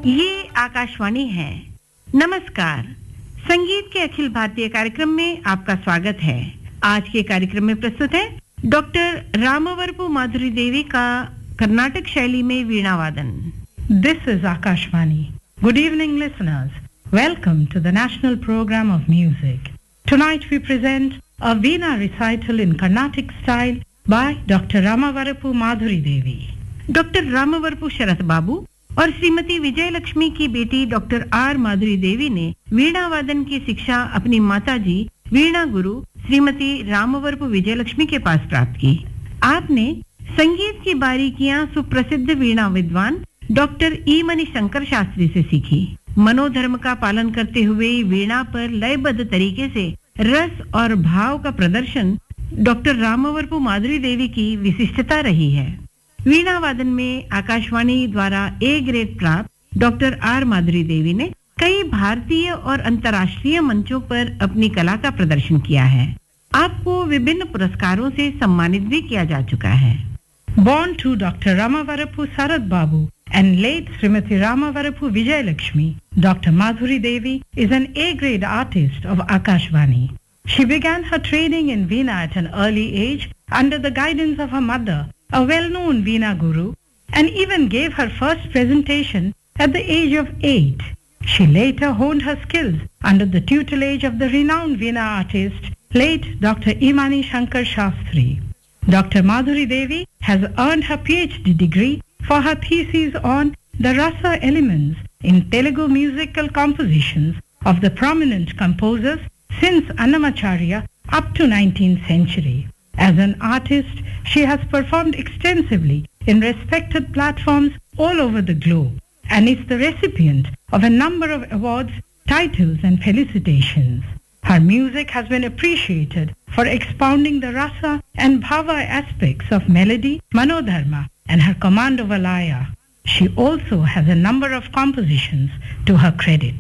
ये आकाशवाणी है। नमस्कार, संगीत के अखिल भारतीय कार्यक्रम में आपका स्वागत है। आज के कार्यक्रम में प्रस्तुत है डॉक्टर रामवरपु माधुरी देवी का कर्नाटक शैली में वीणा वादन। This is Akashvani. Good evening, listeners. Welcome to the National Program of Music. Tonight we present a Veena recital in Carnatic style by Dr. Ramavarapu Madhuri Devi. Doctor रामवरपु शरत बाबू और श्रीमती विजय लक्ष्मी की बेटी डॉक्टर आर माधुरी देवी ने वीणा वादन की शिक्षा अपनी माताजी वीणा गुरु श्रीमती रामवरपु विजय लक्ष्मी के पास प्राप्त की। आपने संगीत की बारीकियां सुप्रसिद्ध वीणा विद्वान डॉक्टर ई मणि शंकर शास्त्री से सीखी। मनोधर्म का पालन करते हुए वीणा पर लयबद्ध तरीके से रस और भाव का प्रदर्शन डॉक्टर रामवरपु माधुरी देवी की विशिष्टता रही है। वीणा वादन में आकाशवाणी द्वारा ए ग्रेड प्राप्त डॉक्टर आर माधुरी देवी ने कई भारतीय और अंतर्राष्ट्रीय मंचों पर अपनी कला का प्रदर्शन किया है। आपको विभिन्न पुरस्कारों से सम्मानित भी किया जा चुका है। Born to Dr. Ramavarapu Sarat Babu and late Srimati Ramavarapu Vijay Lakshmi, Dr. Madhuri Devi is an A-grade artist of Akashvani. She began her training in Veena at an early age under the guidance of her mother, a well-known Veena guru, and even gave her first presentation at the age of 8. She later honed her skills under the tutelage of the renowned Veena artist, late Dr. Imani Shankar Shastri. Dr. Madhuri Devi has earned her PhD degree for her thesis on the rasa elements in Telugu musical compositions of the prominent composers since Annamacharya up to 19th century. As an artist, she has performed extensively in respected platforms all over the globe and is the recipient of a number of awards, titles and felicitations. Her music has been appreciated for expounding the rasa and bhava aspects of melody, manodharma, and her command of a laya. She also has a number of compositions to her credit.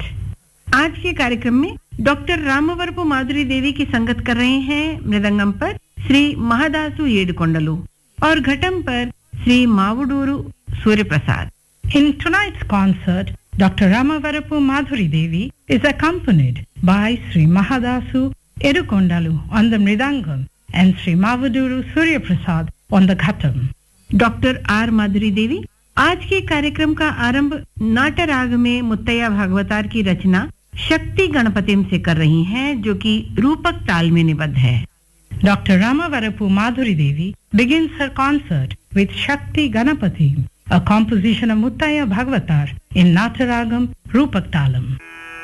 आज के कार्यक्रम में doctor रामवरपु माधुरी देवी की संगत कर रहे हैं मृदंगम पर श्री महादासु येडुकोंडलु और घटम पर Shri मावुडूरू Surya Prasad. In tonight's concert, Dr. Ramavarapu Madhuri Devi is accompanied by Sri Mahadasu Edukondalu on the mridangam and Sri Mavuduru Surya Prasad on the ghatam. Doctor R माधुरी देवी आज के कार्यक्रम का आरंभ नाटराग में मुत्तैया भागवतार की रचना शक्ति गणपतिम से कर रही हैं, जो कि रूपक ताल में निबद्ध है। Dr. Ramavarapu Madhuri Devi begins her concert with Shakti Ganapati, a composition of Muttaya Bhagavatar in Nataragam Rupak Talam.